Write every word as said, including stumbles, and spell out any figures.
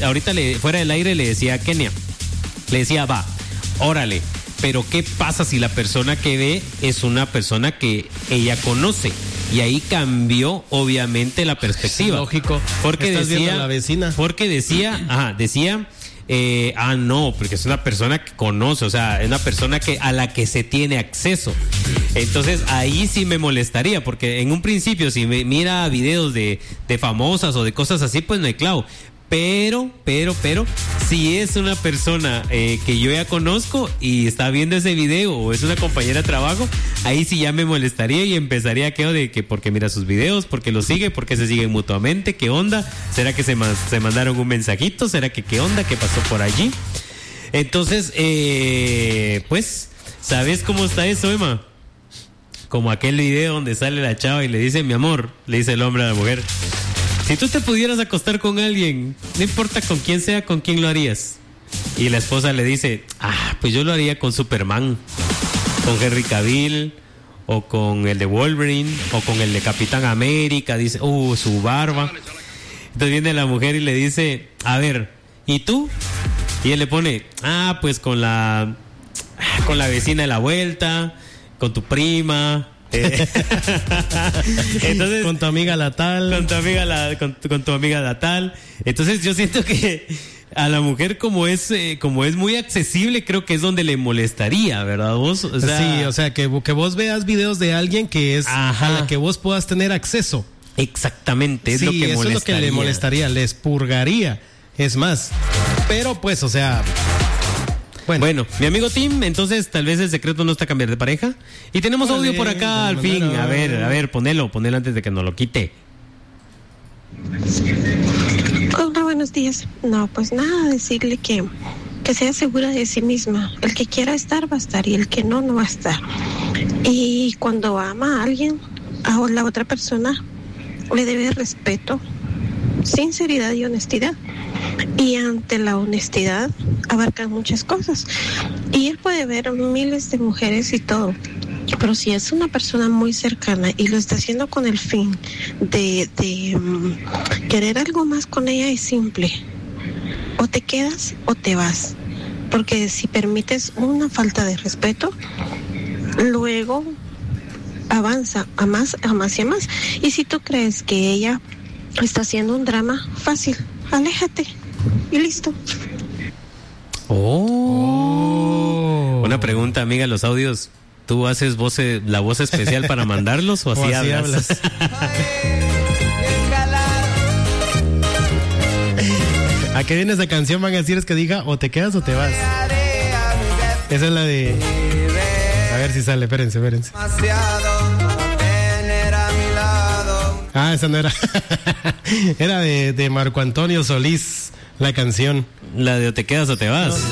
ahorita le, fuera del aire le decía a Kenia, le decía, va, órale, pero ¿qué pasa si la persona que ve es una persona que ella conoce? Y ahí cambió obviamente la perspectiva. Es lógico. Porque Estás decía, viendo a la vecina. Porque decía, ajá, decía, eh, ah, no, porque es una persona que conoce, o sea, es una persona que a la que se tiene acceso. Entonces ahí sí me molestaría, porque en un principio si me mira videos de, de famosas o de cosas así, pues no hay clavo. Pero, pero, pero, si es una persona eh, que yo ya conozco y está viendo ese video o es una compañera de trabajo, ahí sí ya me molestaría y empezaría a quedar de que porque mira sus videos, porque los sigue, porque se siguen mutuamente, ¿qué onda? ¿Será que se, ma- se mandaron un mensajito? ¿Será que qué onda? ¿Qué pasó por allí? Entonces, eh, pues, ¿sabes cómo está eso, Emma? Como aquel video donde sale la chava y le dice, mi amor, le dice el hombre a la mujer, si tú te pudieras acostar con alguien, no importa con quién sea, ¿con quién lo harías? Y la esposa le dice, ah, pues yo lo haría con Superman, con Henry Cavill, o con el de Wolverine, o con el de Capitán América. Dice, uh, su barba. Entonces viene la mujer y le dice, a ver, ¿y tú? Y él le pone, ah, pues con la, con la vecina de la vuelta, con tu prima. Eh, entonces, con tu amiga la tal. Con tu amiga la, con, tu, con tu amiga la tal. Entonces yo siento que a la mujer como es, eh, como es muy accesible, creo que es donde le molestaría, ¿verdad vos? O sea, sí, o sea, que, que vos veas videos de alguien que es ajá. a la que vos puedas tener acceso. Exactamente, es sí, lo que eso molestaría. es lo que le molestaría, les purgaría. Es más, pero pues, o sea... Bueno. bueno, mi amigo Tim, entonces tal vez el secreto no está cambiar de pareja. Y tenemos Olé, audio por acá al fin. A ver, a ver, ponelo, ponelo antes de que nos lo quite. Hola, buenos días. No, pues nada, decirle que, que sea segura de sí misma. El que quiera estar va a estar y el que no, no va a estar. Y cuando ama a alguien, a la otra persona, le debe respeto, sinceridad y honestidad. Y ante la honestidad abarcan muchas cosas. Y él puede ver miles de mujeres y todo. Pero si es una persona muy cercana y lo está haciendo con el fin de, de um, querer algo más con ella, es simple. O te quedas o te vas. Porque si permites una falta de respeto, luego avanza a más, a más y a más. Y si tú crees que ella está haciendo un drama, fácil, aléjate y listo. Oh. Oh. Una pregunta, amiga, los audios, ¿tú haces voz, la voz especial para mandarlos o así, o así hablas? hablas. ¿A qué viene esa canción? Van a decir es que diga o te quedas o te vas. Esa es la de... A ver si sale, espérense, espérense. Ah, esa no era. Era de, de Marco Antonio Solís, la canción. La de o te quedas o te vas. No.